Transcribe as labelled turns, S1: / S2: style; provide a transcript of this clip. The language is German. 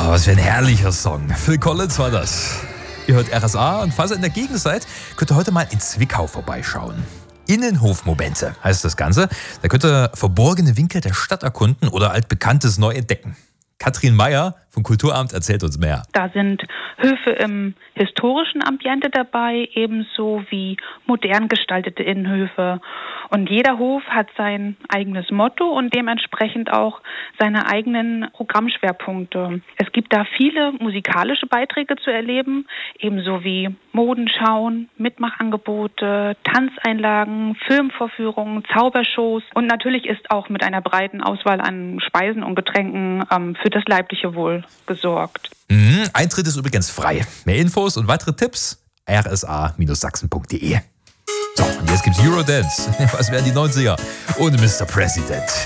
S1: Was für ein herrlicher Song. Phil Collins war das. Ihr hört RSA und falls ihr in der Gegend seid, könnt ihr heute mal in Zwickau vorbeischauen. Innenhofmomente heißt das Ganze. Da könnt ihr verborgene Winkel der Stadt erkunden oder altbekanntes neu entdecken. Katrin Meyer vom Kulturamt erzählt uns mehr.
S2: Da sind Höfe im historischen Ambiente dabei, ebenso wie modern gestaltete Innenhöfe. Und jeder Hof hat sein eigenes Motto und dementsprechend auch seine eigenen Programmschwerpunkte. Es gibt da viele musikalische Beiträge zu erleben, ebenso wie Modenschauen, Mitmachangebote, Tanzeinlagen, Filmvorführungen, Zaubershows und natürlich ist auch mit einer breiten Auswahl an Speisen und Getränken für das leibliche Wohl gesorgt.
S1: Eintritt ist übrigens frei. Mehr Infos und weitere Tipps rsa-sachsen.de. So, und jetzt gibt's Eurodance. Was wären die 90er ohne Mr. President?